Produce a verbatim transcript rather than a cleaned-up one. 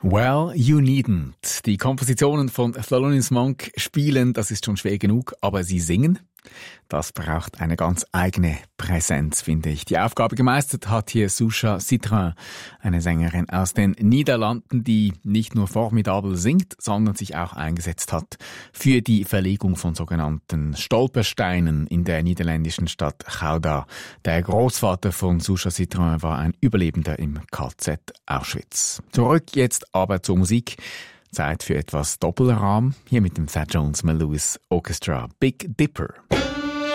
Well, you needn't. Die Kompositionen von Thelonious Monk spielen, das ist schon schwer genug, aber sie singen, das braucht eine ganz eigene Präsenz, finde ich. Die Aufgabe gemeistert hat hier Saoirse Citroën, eine Sängerin aus den Niederlanden, die nicht nur formidabel singt, sondern sich auch eingesetzt hat für die Verlegung von sogenannten Stolpersteinen in der niederländischen Stadt Gouda. Der Großvater von Saoirse Citroën war ein Überlebender im K Z Auschwitz. Zurück jetzt aber zur Musik. Zeit für etwas Doppelrahm. Hier mit dem Thad Jones Malewis Orchestra Big Dipper.